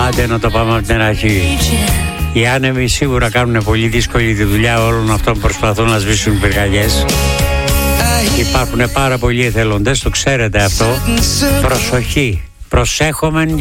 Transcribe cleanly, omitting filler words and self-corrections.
Άντε να το πάμε από την αρχή. Οι άνεμοι σίγουρα κάνουν πολύ δύσκολη τη δουλειά όλων αυτών που προσπαθούν να σβήσουν πυρκαγιές. Υπάρχουν πάρα πολλοί εθελοντές, το ξέρετε αυτό. Προσοχή, προσέχομεν.